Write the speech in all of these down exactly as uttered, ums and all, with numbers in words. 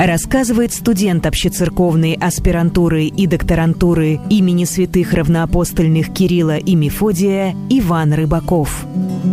рассказывает студент общецерковной аспирантуры и докторантуры имени святых равноапостольных Кирилла и Мефодия Иван Рыбаков.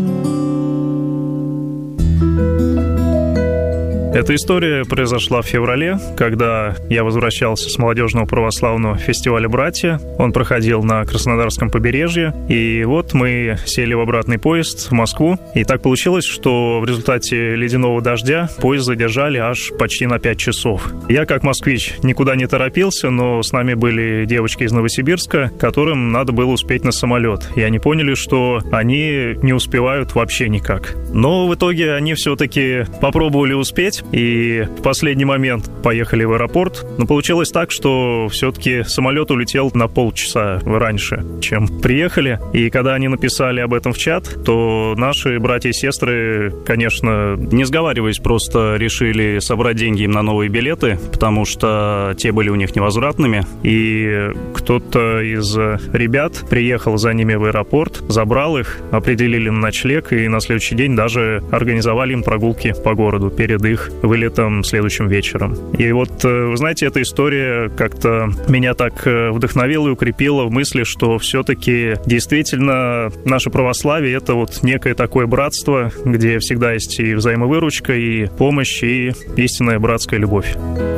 Эта история произошла в феврале, когда я возвращался с молодежного православного фестиваля «Братья». Он проходил на Краснодарском побережье. И вот мы сели в обратный поезд в Москву. И так получилось, что в результате ледяного дождя поезд задержали аж почти на пять часов. Я, как москвич, никуда не торопился, но с нами были девочки из Новосибирска, которым надо было успеть на самолет. И они поняли, что они не успевают вообще никак. Но в итоге они все-таки попробовали успеть. И в последний момент поехали в аэропорт. Но получилось так, что все-таки самолет улетел на полчаса раньше, чем приехали. И когда они написали об этом в чат, то наши братья и сестры, конечно, не сговариваясь, просто решили собрать деньги им на новые билеты, потому что те были у них невозвратными. И кто-то из ребят приехал за ними в аэропорт, забрал их, определили на ночлег, и на следующий день даже организовали им прогулки по городу перед их вылетом следующим вечером. И вот, вы знаете, эта история как-то меня так вдохновила и укрепила в мысли, что все-таки действительно наше православие — это вот некое такое братство, где всегда есть и взаимовыручка, и помощь, и истинная братская любовь.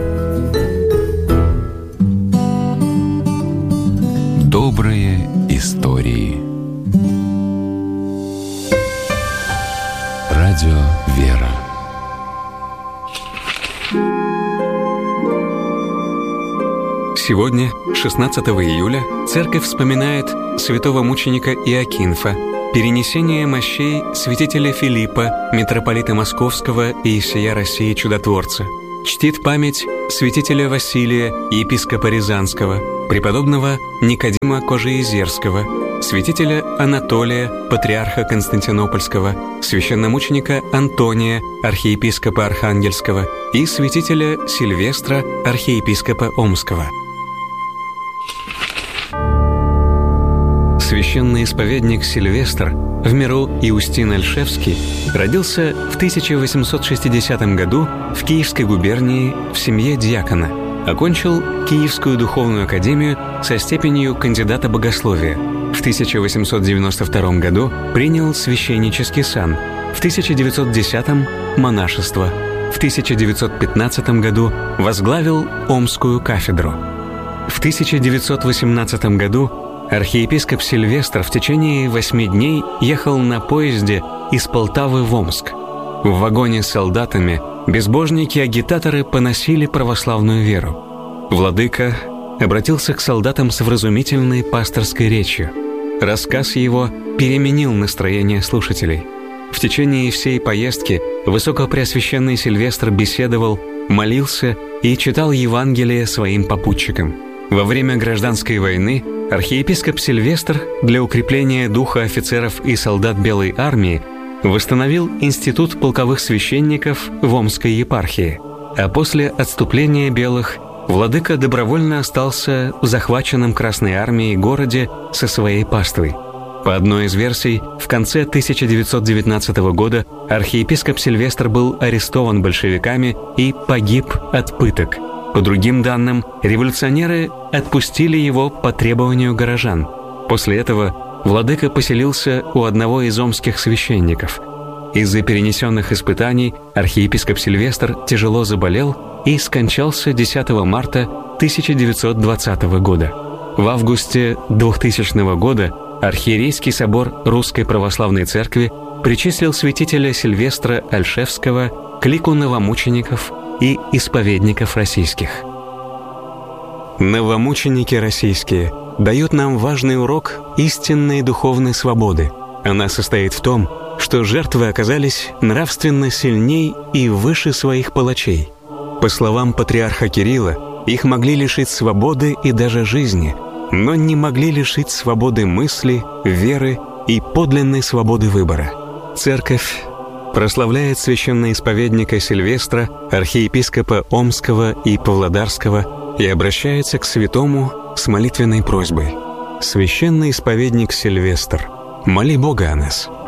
Добрые истории. Радио «Вера». Сегодня, шестнадцатого июля, церковь вспоминает святого мученика Иокинфа, перенесение мощей святителя Филиппа, митрополита Московского и всея России чудотворца. Чтит память святителя Василия, епископа Рязанского, преподобного Никодима Кожеизерского, святителя Анатолия, патриарха Константинопольского, священномученика Антония, архиепископа Архангельского, и святителя Сильвестра, архиепископа Омского. Священный исповедник Сильвестр, в миру Иустин Альшевский, родился в тысяча восемьсот шестидесятом году в Киевской губернии в семье дьякона. Окончил Киевскую духовную академию со степенью кандидата богословия. В тысяча восемьсот девяносто втором году принял священнический сан. В тысяча девятьсот десятом – монашество. В тысяча девятьсот пятнадцатом году возглавил Омскую кафедру. В тысяча девятьсот восемнадцатом году архиепископ Сильвестр в течение восьми дней ехал на поезде из Полтавы в Омск. В вагоне с солдатами безбожники-агитаторы поносили православную веру. Владыка обратился к солдатам с вразумительной пасторской речью. Рассказ его переменил настроение слушателей. В течение всей поездки высокопреосвященный Сильвестр беседовал, молился и читал Евангелие своим попутчикам. Во время гражданской войны архиепископ Сильвестр для укрепления духа офицеров и солдат Белой армии восстановил институт полковых священников в Омской епархии, а после отступления белых владыка добровольно остался в захваченном Красной армией городе со своей паствой. По одной из версий, в конце тысяча девятьсот девятнадцатого года архиепископ Сильвестр был арестован большевиками и погиб от пыток. По другим данным, революционеры отпустили его по требованию горожан. После этого владыка поселился у одного из омских священников. Из-за перенесенных испытаний архиепископ Сильвестр тяжело заболел и скончался десятого марта тысяча девятьсот двадцатого года. В августе двухтысячного года Архиерейский собор Русской Православной Церкви причислил святителя Сильвестра Альшевского к лику новомучеников и исповедников российских. Новомученики российские дают нам важный урок истинной духовной свободы. Она состоит в том, что жертвы оказались нравственно сильней и выше своих палачей. По словам патриарха Кирилла, их могли лишить свободы и даже жизни, но не могли лишить свободы мысли, веры и подлинной свободы выбора. Церковь прославляет священноисповедника Сильвестра, архиепископа Омского и Павлодарского, и обращается к святому с молитвенной просьбой: «Священноисповедник Сильвестр, моли Бога о нас».